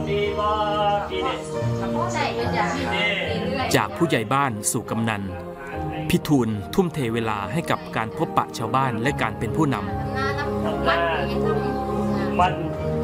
จากผู้ใหญ่บ้านสู่กำนันพี่ทูลทุ่มเทเวลาให้กับการพบปะชาวบ้านและการเป็นผู้นำ